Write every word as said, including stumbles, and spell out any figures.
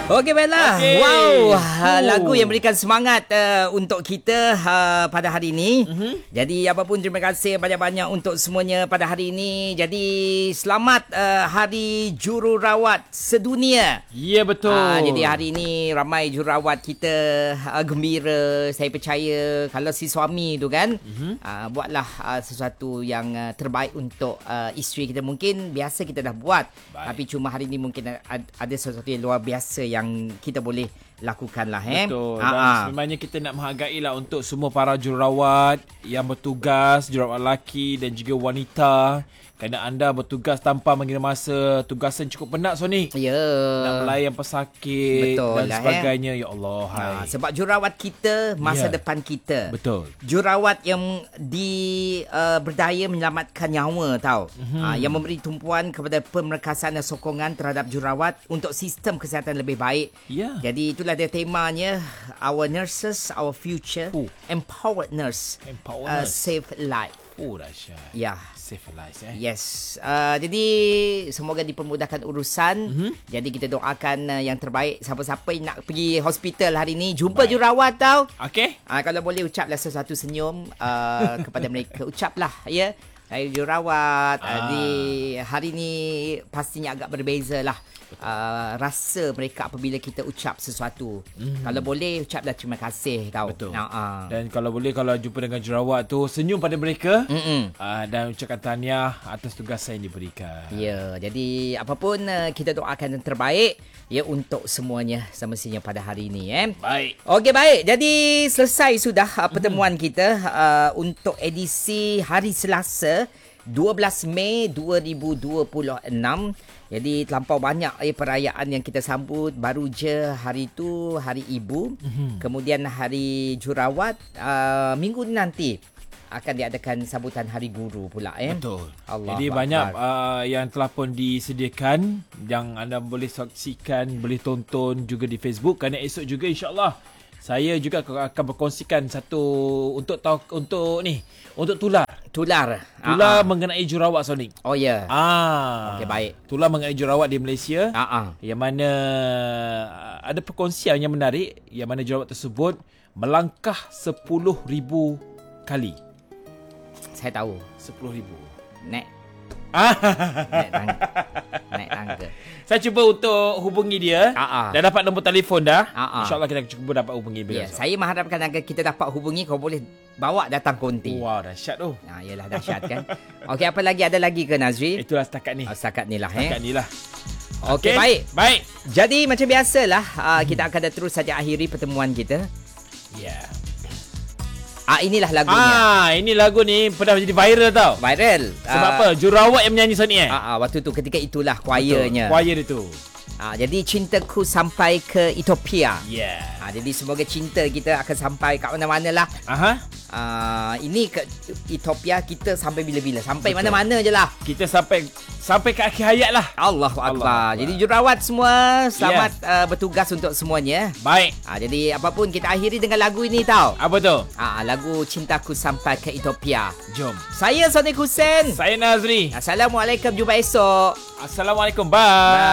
Okey, baiklah. Okay. Wow, uh, uh. lagu yang berikan semangat uh, untuk kita uh, pada hari ini. Uh-huh. Jadi apapun, terima kasih banyak-banyak untuk semuanya pada hari ini. Jadi selamat uh, Hari Jururawat Sedunia. Ya, yeah, betul. Uh, jadi hari ini ramai jururawat kita uh, gembira. Saya percaya kalau si suami tu kan, uh-huh. uh, buatlah uh, sesuatu yang uh, terbaik untuk uh, isteri kita. Mungkin biasa kita dah buat, baik. Tapi cuma hari ini mungkin ada sesuatu yang luar biasa yang kita boleh lakukan lah. Eh? Betul. Ha-ha. Dan sebenarnya kita nak menghargai lah untuk semua para jururawat yang bertugas, jururawat lelaki dan juga wanita. Kerana anda bertugas tanpa mengira masa, tugasan cukup penat, Sonic. Ya. Nak melayan pesakit. Betul dan lah, sebagainya. Eh? Ya Allah. Hai. Ha, sebab jururawat kita, masa yeah. depan kita. Betul. Jururawat yang di uh, berdaya menyelamatkan nyawa, tau. Mm-hmm. Ha, yang memberi tumpuan kepada pemerkasaan dan sokongan terhadap jururawat untuk sistem kesihatan lebih baik. Yeah. Jadi itulah dia temanya, our nurses, our future. Oh. Empowered nurse. Empowered uh, nurse. Save life. Oh, dahsyat. Ya. Save lives, eh? Yes. Uh, jadi semoga dipermudahkan urusan. Mm-hmm. Jadi kita doakan uh, yang terbaik. Siapa-siapa yang nak pergi hospital hari ni, jumpa baik. Jururawat tau. Okey. Uh, kalau boleh ucaplah sesuatu senyum uh, kepada mereka. Ucaplah, ya. Saya jururawat. Ah. Uh, di hari ni pastinya agak berbeza lah. Uh, rasa mereka apabila kita ucap sesuatu. Mm. Kalau boleh, ucaplah terima kasih tau. Betul. Uh-uh. Dan kalau boleh, kalau jumpa dengan jururawat tu, senyum pada mereka. Uh, dan ucapkan tahniah atas tugasan yang diberikan. Ya, jadi apapun uh, kita doakan yang terbaik ya untuk semuanya semestinya pada hari ini. Eh. Baik. Okey, baik. Jadi selesai sudah uh, pertemuan mm. kita uh, untuk edisi hari Selasa dua belas Mei dua ribu dua puluh enam. Jadi terlampau banyak eh, perayaan yang kita sambut. Baru je hari tu Hari Ibu. Mm-hmm. Kemudian Hari Jururawat. Uh, minggu nanti akan diadakan sambutan Hari Guru pula. Eh? Betul. Allah Jadi Akbar. banyak uh, yang telah pun disediakan. Yang anda boleh saksikan, boleh tonton juga di Facebook. Kerana esok juga insyaAllah saya juga akan berkongsikan satu untuk tahu untuk ni untuk tular. Tular. Tular uh-uh. mengenai jururawat, Sonic. Oh ya. Yeah. Ah. Okey, baik. Tular mengenai jururawat di Malaysia. Uh-uh. Yang mana ada perkongsian yang menarik, yang mana jururawat tersebut melangkah sepuluh ribu kali. Saya tahu. sepuluh ribu. Nek. Naik tangga. Naik tangga. Saya cuba untuk hubungi dia. Uh-uh. Dah dapat nombor telefon dah. Uh-uh. InsyaAllah kita cuba dapat hubungi beliau. Yeah, saya mengharapkan agar kita dapat hubungi. Kau boleh bawa datang konti. Wah, dahsyat tu. Nah, yalah dahsyat kan. Okey, apa lagi? Ada lagi ke, Nazri? Itulah setakat ni. Oh, setakat ni lah. Setakat eh? ni lah. Okey, Okay. baik. Baik. Jadi macam biasalah, uh, kita akan terus saja akhiri pertemuan kita. Ya. Yeah. Ah, inilah lagunya. Ah, ini lagu ni pernah menjadi viral tau. Viral. Sebab uh, apa? Jururawat yang menyanyi Sonic eh? Ah, uh, uh, waktu tu ketika itulah choirnya. Choir itu. Ah, jadi cintaku sampai ke Ethiopia. Yeah. Ah, jadi semoga cinta kita akan sampai kat mana-mana lah. Aha. Ah, ini ke Ethiopia, kita sampai bila-bila? Sampai Betul. mana-mana je lah. Kita sampai sampai ke akhir hayat lah. Allahu Akbar. Allah Jadi jururawat semua, selamat yes. uh, bertugas untuk semuanya. Baik. Ah, jadi apapun kita akhiri dengan lagu ini tau. Apa tu? Ah, lagu Cintaku Sampai ke Ethiopia. Jom. Saya Sonic Hussein. Saya Nazri. Assalamualaikum, jumpa esok. Assalamualaikum. Bye. Bye.